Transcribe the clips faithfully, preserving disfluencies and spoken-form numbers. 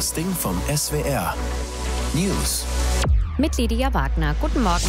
Das Ding vom S W R. News. Mit Lydia Wagner. Guten Morgen.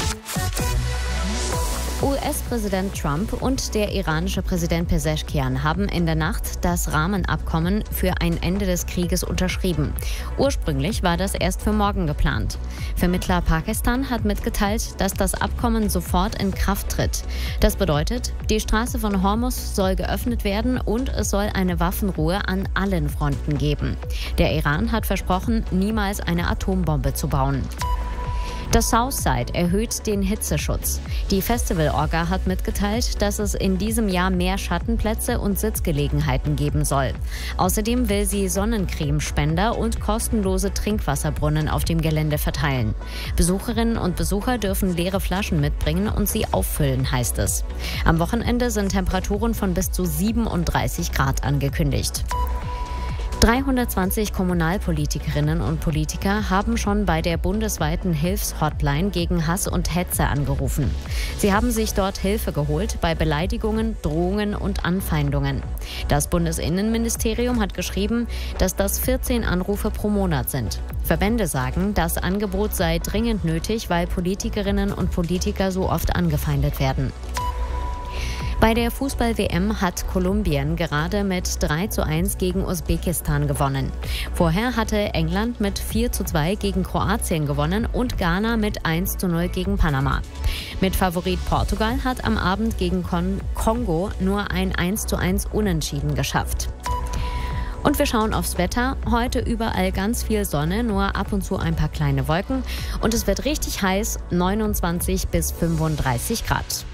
U S-Präsident Trump und der iranische Präsident Pezeshkian haben in der Nacht das Rahmenabkommen für ein Ende des Krieges unterschrieben. Ursprünglich war das erst für morgen geplant. Vermittler Pakistan hat mitgeteilt, dass das Abkommen sofort in Kraft tritt. Das bedeutet, die Straße von Hormuz soll geöffnet werden und es soll eine Waffenruhe an allen Fronten geben. Der Iran hat versprochen, niemals eine Atombombe zu bauen. Das Southside erhöht den Hitzeschutz. Die Festival-Orga hat mitgeteilt, dass es in diesem Jahr mehr Schattenplätze und Sitzgelegenheiten geben soll. Außerdem will sie Sonnencremespender und kostenlose Trinkwasserbrunnen auf dem Gelände verteilen. Besucherinnen und Besucher dürfen leere Flaschen mitbringen und sie auffüllen, heißt es. Am Wochenende sind Temperaturen von bis zu siebenunddreißig Grad angekündigt. dreihundertzwanzig Kommunalpolitikerinnen und Politiker haben schon bei der bundesweiten Hilfshotline gegen Hass und Hetze angerufen. Sie haben sich dort Hilfe geholt bei Beleidigungen, Drohungen und Anfeindungen. Das Bundesinnenministerium hat geschrieben, dass das vierzehn Anrufe pro Monat sind. Verbände sagen, das Angebot sei dringend nötig, weil Politikerinnen und Politiker so oft angefeindet werden. Bei der Fußball-W M hat Kolumbien gerade mit drei zu eins gegen Usbekistan gewonnen. Vorher hatte England mit vier zu zwei gegen Kroatien gewonnen und Ghana mit eins zu null gegen Panama. Mit Favorit Portugal hat am Abend gegen Kon- Kongo nur ein eins zu eins Unentschieden geschafft. Und wir schauen aufs Wetter. Heute überall ganz viel Sonne, nur ab und zu ein paar kleine Wolken. Und es wird richtig heiß, neunundzwanzig bis fünfunddreißig Grad.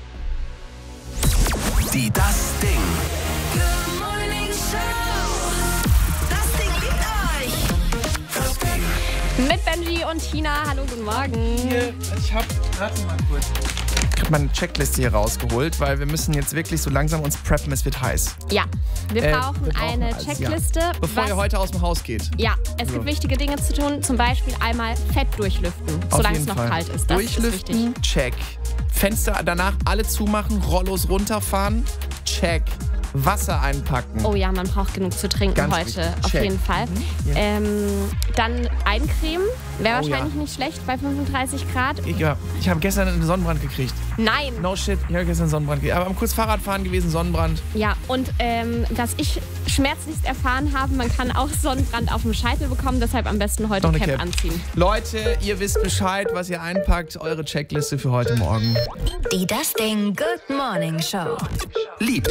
Die Das Ding. Good Morning Show. Das Ding liebt euch. Das Ding. Mit Benji und Tina. Hallo, guten Morgen. Hier, ich habe gerade mal kurz. Ich habe meine Checkliste hier rausgeholt, weil wir müssen jetzt wirklich so langsam uns preppen, es wird heiß. Ja, wir Äh, brauchen wir brauchen eine alles, Checkliste. Ja. Bevor was, ihr heute aus dem Haus geht. Ja, es So. gibt wichtige Dinge zu tun. Zum Beispiel einmal Fett durchlüften, Auf solange es jeden noch Fall. kalt ist. Das ist wichtig. Durchlüften, check. Fenster danach alle zumachen, Rollos runterfahren, check. Wasser einpacken. Oh ja, man braucht genug zu trinken Ganz heute, wichtig. auf Check. jeden Fall. Ja. Ähm, dann eincremen, wäre Oh wahrscheinlich ja. nicht schlecht bei fünfunddreißig Grad. Ich, ja, ich habe gestern einen Sonnenbrand gekriegt. Nein! No shit, ich habe gestern einen Sonnenbrand gekriegt. Aber am kurz Fahrradfahren gewesen, Sonnenbrand. Ja, und ähm, dass ich schmerzlichst erfahren habe, man kann auch Sonnenbrand auf dem Scheitel bekommen, deshalb am besten heute Noch eine Cap Cap. anziehen. Leute, ihr wisst Bescheid, was ihr einpackt. Eure Checkliste für heute Morgen. Die Das Ding Good Morning Show. Liebt